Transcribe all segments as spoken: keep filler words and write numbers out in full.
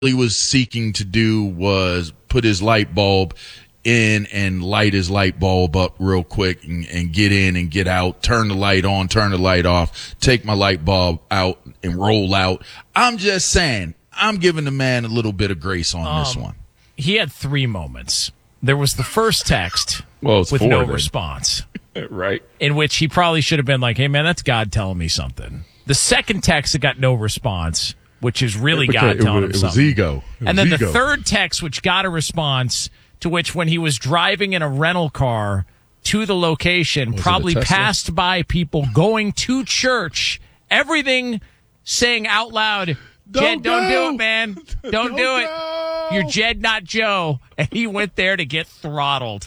he was seeking to do was put his light bulb in and light his light bulb up real quick and, and get in and get out, turn the light on, turn the light off, take my light bulb out and roll out. I'm just saying, I'm giving the man a little bit of grace on um, this one. He had three moments. There was the first text well, it's with four, no then. response. Right. In which he probably should have been like, hey, man, that's God telling me something. The second text that got no response, which is really it God became, telling it, him it something. Was ego. It and was then ego. the third text, which got a response, to which when he was driving in a rental car to the location, was probably it a Tesla? passed by people going to church, everything saying out loud, Don't Jed, don't go. do it, man. Don't, Don't do it. go. You're Jed, not Joe. And he went there to get throttled.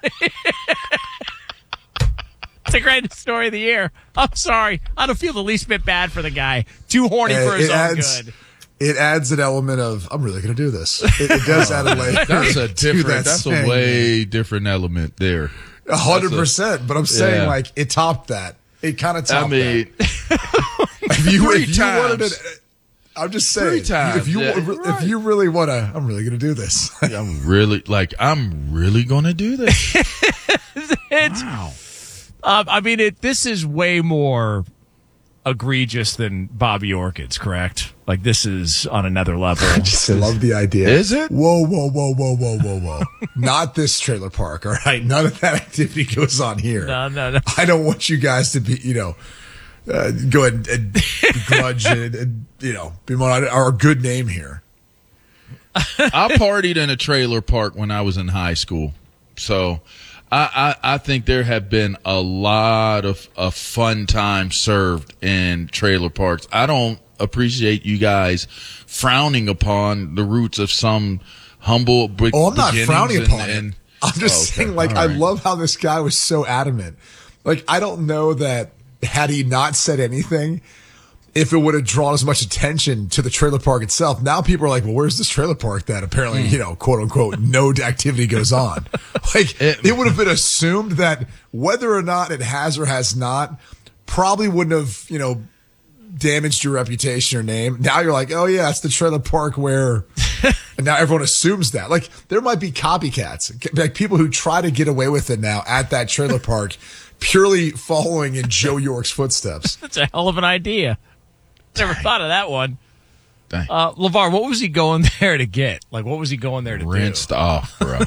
It's the greatest story of the year. I'm sorry. I don't feel the least bit bad for the guy. Too horny Uh, for his it own adds, good. It adds an element of, I'm really going to do this. It, it does add a layer. That's a to different, that that's saying. a way different element there. A hundred percent. But I'm saying, yeah. like, it topped that. It kind of topped I mean, that. If you, three if you wanted times. it, I'm just saying. Three times, if you yeah, if you really want to, I'm really going to do this. I'm really, like, I'm really going to do this. It's, Wow. um, I mean, it. This is way more egregious than Bobby Orchid's, correct? Like, this is on another level. I just love the idea. Is it? Whoa, whoa, whoa, whoa, whoa, whoa, whoa. Not this trailer park, all right? None of that activity goes on here. No, no, no. I don't want you guys to be, you know, uh, go ahead and, and begrudge and, and, you know, be on our good name here. I partied in a trailer park when I was in high school. So I, I, I think there have been a lot of, of fun time served in trailer parks. I don't appreciate you guys frowning upon the roots of some humble be- Oh, I'm not beginnings frowning and- upon and- it. I'm just Oh, okay. saying, like, All I right. love how this guy was so adamant. Like, I don't know that had he not said anything, if it would have drawn as much attention to the trailer park itself. Now people are like, well, where's this trailer park that apparently, Hmm. you know, quote unquote, no activity goes on? Like, It- it would have been assumed that whether or not it has or has not, probably wouldn't have, you know, damaged your reputation or name. Now you're like, oh yeah, it's the trailer park where, and now everyone assumes that. Like, there might be copycats, like people who try to get away with it now at that trailer park, purely following in Joe York's footsteps. That's a hell of an idea. Never thought of that one. Dang. Uh, LeVar, what was he going there to get? Like, what was he going there to Rinsed do? off, bro.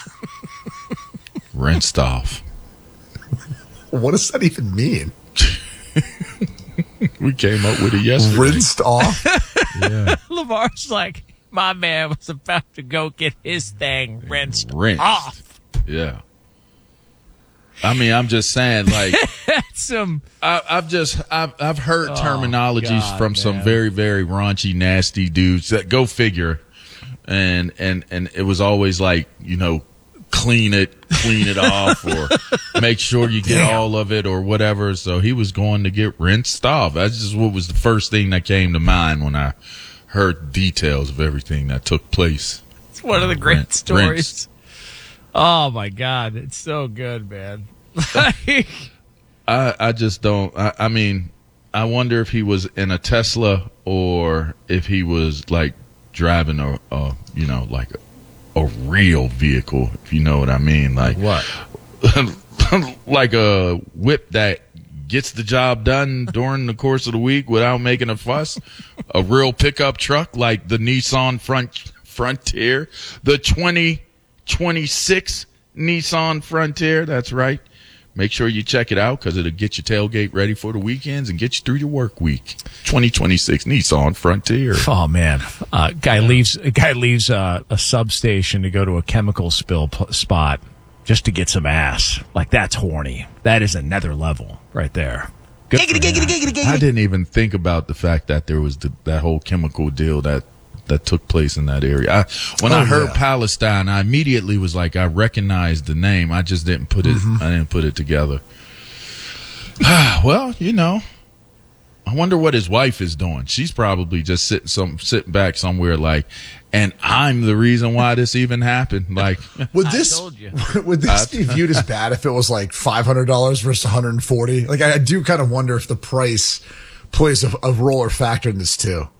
Rinsed off. What does that even mean? We came up with it yesterday. Rinsed off? Yeah. LeVar's like, my man was about to go get his thing rinsed, Rinsed. off. Yeah. I mean, I'm just saying, like, That's some. I, I've just I've I've heard Oh, terminologies God, from some man. very very raunchy, nasty dudes that go figure, and and and it was always like, you know, clean it, clean it off, or make sure you get Damn. all of it or whatever. So he was going to get rinsed off. That's just what was the first thing that came to mind when I heard details of everything that took place. It's one of the great Rin- stories. rinsed. Oh my God, it's so good, man. I I just don't. I, I mean, I wonder if he was in a Tesla or if he was like driving a, a you know, like a, a real vehicle, if you know what I mean. Like what? like a whip that gets the job done during the course of the week without making a fuss. A real pickup truck like the Nissan Front Frontier, the twenty twenty-six Nissan Frontier. That's right. Make sure you check it out because it'll get your tailgate ready for the weekends and get you through your work week. twenty twenty-six Nissan Frontier. Oh man, uh, guy leaves. A guy leaves uh, a substation to go to a chemical spill p- spot just to get some ass. Like, that's horny. That is another level right there. Good for him. I didn't even think about the fact that there was the, that whole chemical deal that that took place in that area. I, when Oh, I heard yeah. Palestine, I immediately was like, I recognized the name. I just didn't put it. Mm-hmm. I didn't put it together. Well, you know, I wonder what his wife is doing. She's probably just sitting some sitting back somewhere, like, and I'm the reason why this even happened. Like, Would I this told you. would this be viewed as bad if it was like five hundred dollars versus one hundred forty? Like, I, I do kind of wonder if the price plays a, a role or factor in this too.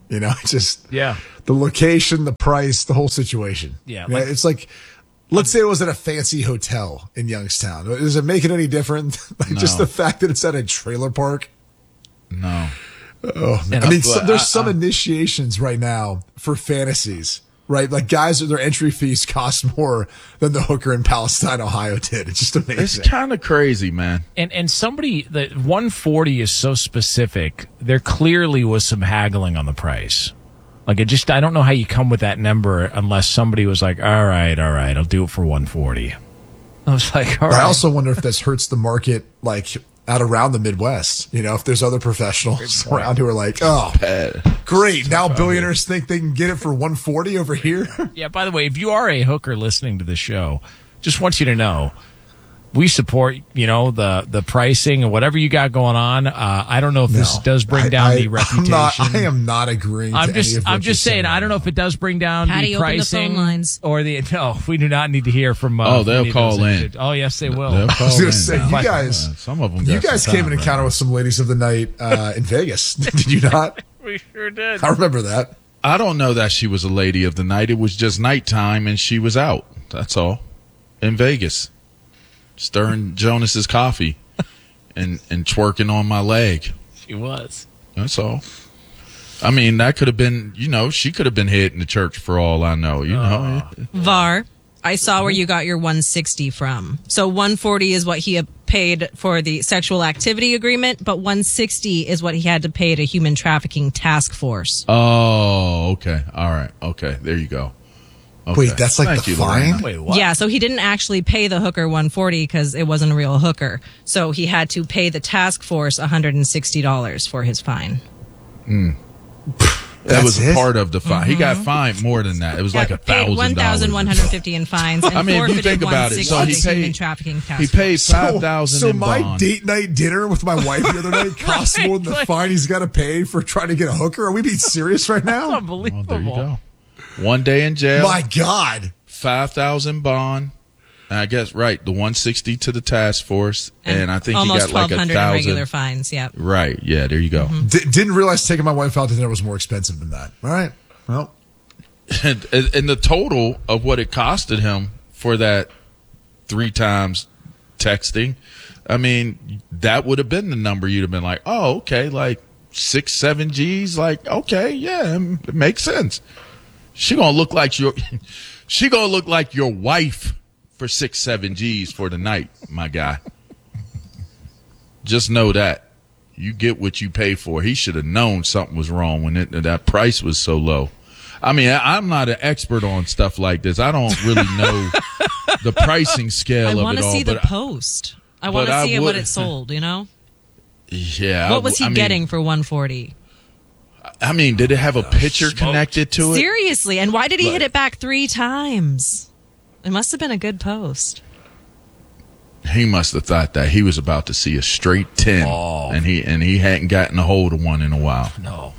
You know, it's just Yeah. the location, the price, the whole situation. Yeah, You know, like- it's like, let's say it was at a fancy hotel in Youngstown. Does it make it any different? Like No. just the fact that it's at a trailer park. No. Oh, man. And I mean, I- so, there's I- some I- initiations right now for fantasies, right? Like guys, their entry fees cost more than the hooker in Palestine, Ohio did. It's just It's amazing. kind of crazy, man. And and somebody the one forty is so specific. There clearly was some haggling on the price. Like it just I don't know how you come with that number unless somebody was like, all right, all right, I'll do it for one forty. I was like, all right. I also wonder if this hurts the market, like out around the Midwest. You know, if there's other professionals around who are like, oh, great. Now billionaires think they can get it for one forty over here. Yeah, by the way, if you are a hooker listening to the show, just want you to know we support, you know, the the pricing and whatever you got going on. Uh, I don't know if this No. does bring I- down I- the I'm reputation. not, I am not agreeing I'm to just, any of I'm what just you're saying. I don't know if it does bring down Patty, the open the pricing phone lines. or the. No, we do not need to hear from. Uh, Oh, they'll any of call those in. Oh, yes, they will. They'll I call was going in to say, now. you guys, Uh, some of them. you got guys some came time in encounter right with some ladies of the night uh, in Vegas. Did you not? We sure did. I remember that. I don't know that she was a lady of the night. It was just nighttime and she was out. That's all. In Vegas. Stirring Jonas's coffee and, and twerking on my leg. She was. That's all. I mean, that could have been, you know, she could have been hitting the church for all I know, you know. Var, I saw where you got your one sixty from. So one forty is what he had paid for the sexual activity agreement, but one sixty is what he had to pay to Human Trafficking Task Force. Oh, okay. All right. Okay. There you go. Okay. Wait, that's like Thank the you, fine? Lorena. Wait, what? Yeah, so he didn't actually pay the hooker one forty because it wasn't a real hooker. So he had to pay the task force one hundred sixty dollars for his fine. That was That's it? part of the fine. He got fined more than that. It was like a thousand one thousand one hundred fifty in fines. And I mean, if you forfeited think about it, so one he sixty to paid- Human Trafficking Task He Force. paid five So, thousand so in my bond. date night dinner with my wife the other night cost more than the Right, fine he's got to pay for trying to get a hooker. Are we being serious right now? Well, Unbelievable. there you go. One day in jail. My God. Five thousand bond. I guess right. The one sixty to the task force, and, I think he almost got like a twelve hundred in regular thousand. fines. Yeah. Right. Yeah. There you go. D- didn't realize taking my wife out to dinner was more expensive than that. All right. Well, And, and, and the total of what it costed him for that three times texting, I mean, that would have been the number you'd have been like, oh, okay, like six, seven G's. Like, okay, yeah, it makes sense. She gonna look like your, she gonna look like your wife for six, seven G's for the night, my guy. Just know that you get what you pay for. He should have known something was wrong when it, that price was so low. I mean, I, I'm not an expert on stuff like this. I don't really know the pricing scale I of want it to all. see the but post. I want but to I see it when would- it's sold, you know? yeah, What was he I mean- getting for one forty? I mean, did it have a picture smoked. connected to it? Seriously. And why did he Like- hit it back three times? It must have been a good post. He must have thought that he was about to see a straight ten, Oh. and he and he hadn't gotten a hold of one in a while. No.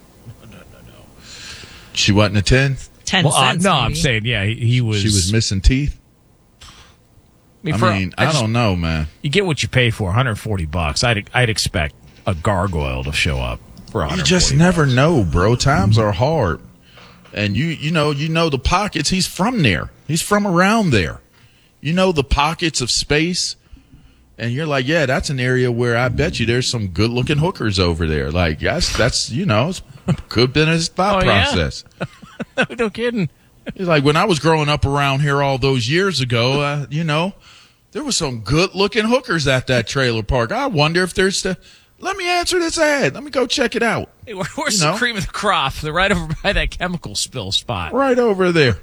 She wasn't a ten. Ten Well, uh, cents. no, I'm maybe. saying, yeah, he, he was. She was missing teeth. I, mean, I for- mean, I, just- don't know, man. You get what you pay for. one hundred forty bucks. I'd I'd expect a gargoyle to show up for one You hundred forty just never bucks. know, bro. Times are hard, and you you know you know the pockets. He's from there. He's from around there. You know the pockets of space, and you're like, yeah, that's an area where I bet you there's some good looking hookers over there. Like that's that's you know it's, could have been his thought Oh, yeah? process. No kidding. It's like when I was growing up around here all those years ago, uh, you know, there was some good looking hookers at that trailer park. I wonder if there's the. Let me answer this ad. Let me go check it out. Hey, where, where's You the know? cream of the crop? They're right over by that chemical spill spot. Right over there.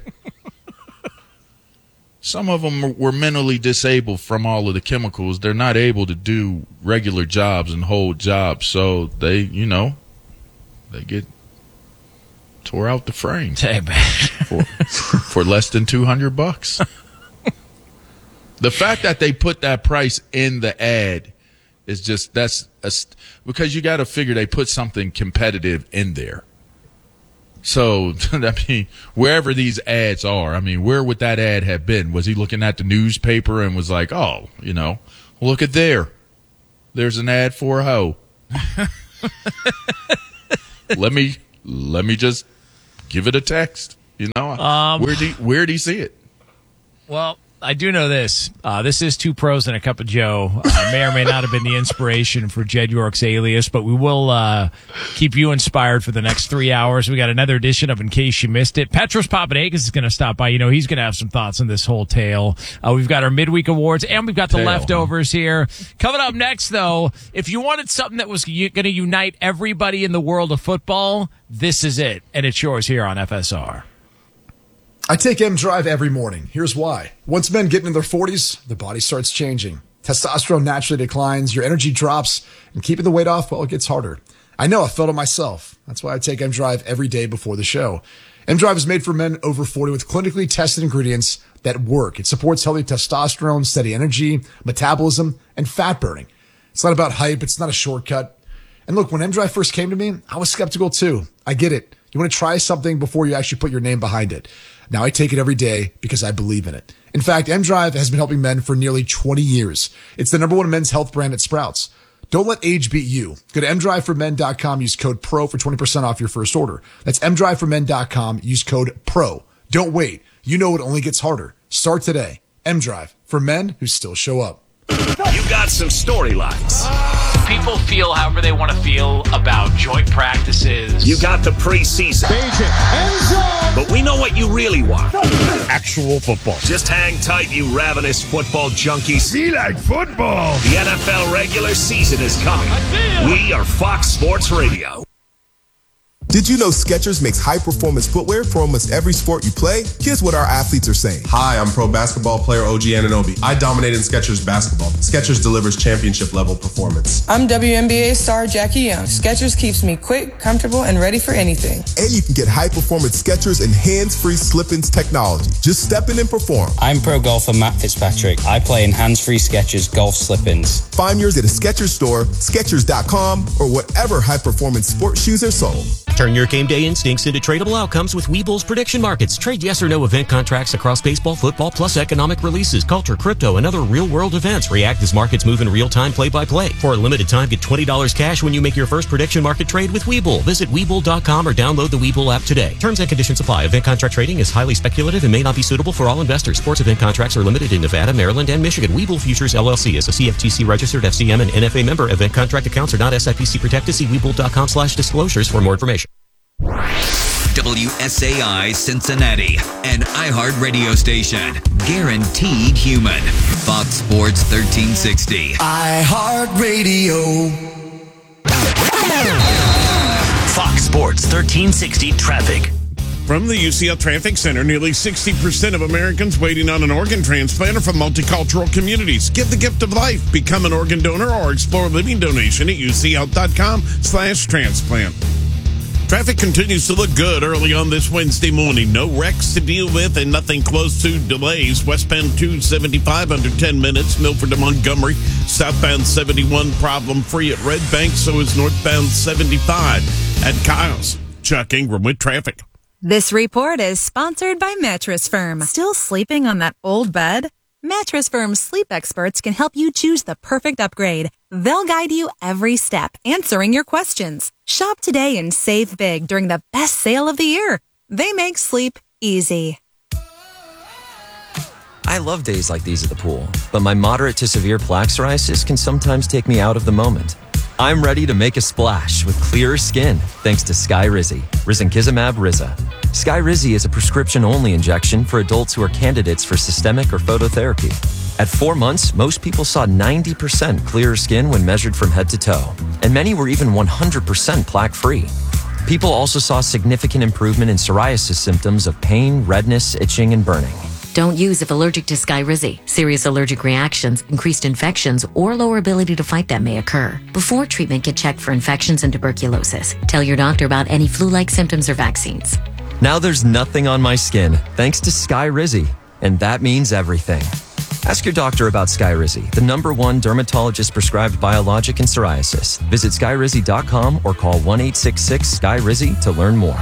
Some of them were mentally disabled from all of the chemicals. They're not able to do regular jobs and hold jobs. So they, you know, they get tore out the frames Hey, man. for, for less than two hundred bucks. The fact that they put that price in the ad is just, that's a, st- because you got to figure they put something competitive in there. So, I mean, wherever these ads are, I mean, where would that ad have been? Was he looking at the newspaper and was like, oh, you know, look at there. There's an ad for a hoe. let me let me just give it a text. You know, Um, where'd he where'd he see it? Well, I do know this. Uh, this is Two Pros and a Cup of Joe. Uh, may or may not have been the inspiration for Jed York's alias, but we will uh, keep you inspired for the next three hours. We got another edition of In Case You Missed It. Petros Papadakis is going to stop by. You know, he's going to have some thoughts on this whole tale. Uh, we've got our midweek awards, and we've got the Tale, leftovers here. Coming up next, though, if you wanted something that was going to unite everybody in the world of football, this is it, and it's yours here on F S R. I take M Drive every morning. Here's why. Once men get into their forties, their body starts changing. Testosterone naturally declines, your energy drops, and keeping the weight off, well, it gets harder. I know, I felt it myself. That's why I take M Drive every day before the show. M Drive is made for men over forty with clinically tested ingredients that work. It supports healthy testosterone, steady energy, metabolism, and fat burning. It's not about hype. It's not a shortcut. And look, when M Drive first came to me, I was skeptical too. I get it. You want to try something before you actually put your name behind it. Now I take it every day because I believe in it. In fact, M Drive has been helping men for nearly twenty years. It's the number one men's health brand at Sprouts. Don't let age beat you. Go to m drive for men dot com. Use code PRO for twenty percent off your first order. That's m drive for men dot com. Use code PRO. Don't wait. You know it only gets harder. Start today. M Drive for men who still show up. You got some storylines. People feel however they want to feel about joint practices. You got the preseason. But we know what you really want. Actual football. Just hang tight, you ravenous football junkies. Be like football. The N F L regular season is coming. We are Fox Sports Radio. Did you know Skechers makes high-performance footwear for almost every sport you play? Here's what our athletes are saying. Hi, I'm pro basketball player O G Anunoby. I dominate in Skechers basketball. Skechers delivers championship-level performance. I'm W N B A star Jackie Young. Skechers keeps me quick, comfortable, and ready for anything. And you can get high-performance Skechers and hands-free slip-ins technology. Just step in and perform. I'm pro golfer Matt Fitzpatrick. I play in hands-free Skechers golf slip-ins. Find yours at a Skechers store, Skechers dot com, or whatever high-performance sports shoes are sold. Turn your game day instincts into tradable outcomes with Webull's prediction markets. Trade yes or no event contracts across baseball, football, plus economic releases, culture, crypto, and other real-world events. React as markets move in real time, play-by-play. For a limited time, get twenty dollars cash when you make your first prediction market trade with Webull. Visit Webull dot com or download the Webull app today. Terms and conditions apply. Event contract trading is highly speculative and may not be suitable for all investors. Sports event contracts are limited in Nevada, Maryland, and Michigan. Webull Futures, L L C is a C F T C-registered F C M and N F A member. Event contract accounts are not S I P C protected. See Webull dot com slash disclosures for more information. W S A I Cincinnati, an iHeart radio station. Guaranteed human. Fox Sports thirteen sixty. iHeart Radio. Fox Sports thirteen sixty traffic. From the U C L Traffic Center, nearly sixty percent of Americans waiting on an organ transplant are from multicultural communities. Give the gift of life. Become an organ donor or explore living donation at U C L dot com slash transplant. Traffic continues to look good early on this Wednesday morning. No wrecks to deal with and nothing close to delays. Westbound two seventy-five under ten minutes. Milford to Montgomery. Southbound seventy-one problem-free at Red Bank. So is northbound seventy-five at Kyle's. Chuck Ingram with traffic. This report is sponsored by Mattress Firm. Still sleeping on that old bed? Mattress Firm's sleep experts can help you choose the perfect upgrade. They'll guide you every step, answering your questions. Shop today and save big during the best sale of the year. They make sleep easy. I love days like these at the pool, but my moderate to severe plaque psoriasis can sometimes take me out of the moment. I'm ready to make a splash with clearer skin thanks to Skyrizi, Risankizumab Riza. Skyrizi is a prescription-only injection for adults who are candidates for systemic or phototherapy. At four months, most people saw ninety percent clearer skin when measured from head to toe, and many were even one hundred percent plaque-free. People also saw significant improvement in psoriasis symptoms of pain, redness, itching, and burning. Don't use if allergic to Skyrizi. Serious allergic reactions, increased infections, or lower ability to fight them may occur. Before treatment, get checked for infections and tuberculosis. Tell your doctor about any flu-like symptoms or vaccines. Now there's nothing on my skin thanks to Skyrizi, and that means everything. Ask your doctor about Skyrizi, the number one dermatologist-prescribed biologic in psoriasis. Visit skyrizi dot com or call one eight six six Sky Rizi to learn more.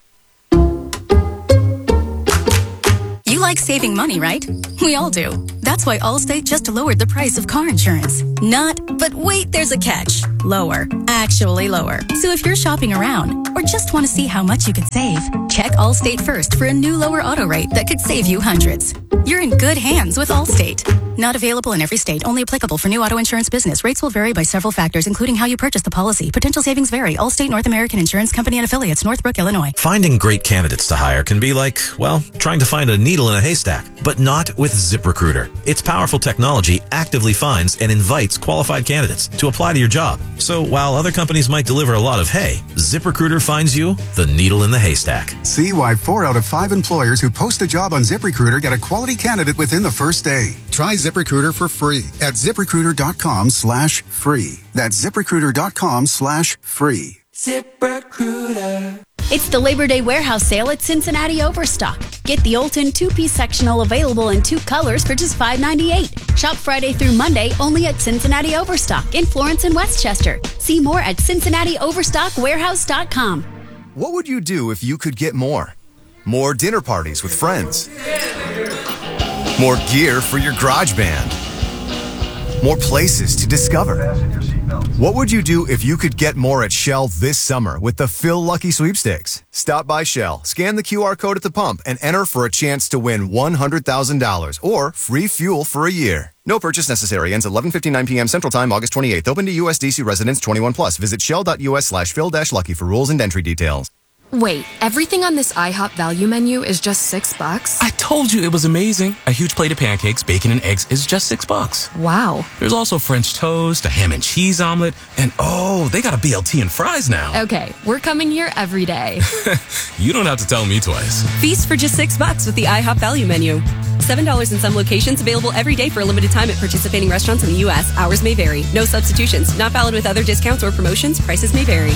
You like saving money, right? We all do. That's That's why Allstate just lowered the price of car insurance. Not, but wait, there's a catch. Lower. Actually lower. So if you're shopping around or just want to see how much you could save, check Allstate first for a new lower auto rate that could save you hundreds. You're in good hands with Allstate. Not available in every state. Only applicable for new auto insurance business. Rates will vary by several factors, including how you purchase the policy. Potential savings vary. Allstate North American Insurance Company and Affiliates, Northbrook, Illinois. Finding great candidates to hire can be like, well, trying to find a needle in a haystack, but not with ZipRecruiter. Its powerful technology actively finds and invites qualified candidates to apply to your job. So while other companies might deliver a lot of hay, ZipRecruiter finds you the needle in the haystack. See why four out of five employers who post a job on ZipRecruiter get a quality candidate within the first day. Try ZipRecruiter for free at ZipRecruiter.com slash free. That's ZipRecruiter.com slash free. ZipRecruiter. It's the Labor Day warehouse sale at Cincinnati Overstock. Get the Olton two-piece sectional available in two colors for just five ninety-eight. Shop Friday through Monday only at Cincinnati Overstock in Florence and Westchester. See more at Cincinnati Overstock Warehouse dot com. What would you do if you could get more? More dinner parties with friends. More gear for your garage band. More places to discover. What would you do if you could get more at Shell this summer with the Phil Lucky Sweepstakes? Stop by Shell, scan the Q R code at the pump, and enter for a chance to win one hundred thousand dollars or free fuel for a year. No purchase necessary. Ends eleven fifty-nine p.m. Central Time, August twenty-eighth. Open to U S D C residents twenty-one plus. Visit shell.us slash phil-lucky for rules and entry details. Wait, everything on this IHOP value menu is just six bucks? I told you it was amazing. A huge plate of pancakes, bacon, and eggs is just six bucks. Wow. There's also French toast, a ham and cheese omelet, and oh, they got a B L T and fries now. Okay, we're coming here every day. You don't have to tell me twice. Feast for just six bucks with the IHOP value menu. seven dollars in some locations, available every day for a limited time at participating restaurants in the U S. Hours may vary. No substitutions. Not valid with other discounts or promotions. Prices may vary.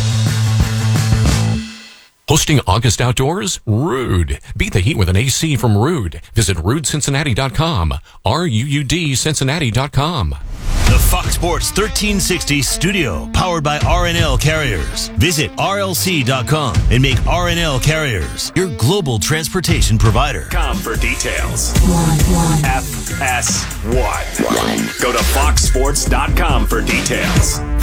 Hosting August Outdoors? Ruud. Beat the heat with an A C from Ruud. Visit Ruud Cincinnati dot com. R U U D Cincinnati dot com. The Fox Sports thirteen sixty studio, powered by R N L Carriers. Visit R L C dot com and make R N L Carriers your global transportation provider. Com for details. F S one. Go to fox sports dot com for details.